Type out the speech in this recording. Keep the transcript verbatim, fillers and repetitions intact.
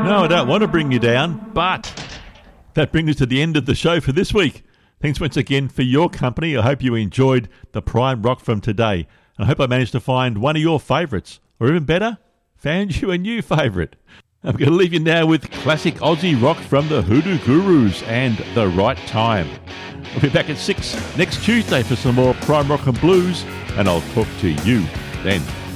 No, I don't want to bring you down, but that brings us to the end of the show for this week. Thanks once again for your company. I hope you enjoyed the Prime Rock from today. And I hope I managed to find one of your favourites, or even better, found you a new favourite. I'm going to leave you now with classic Aussie rock from the Hoodoo Gurus and The Right Time. We'll be back at six next Tuesday for some more Prime Rock and Blues, and I'll talk to you then.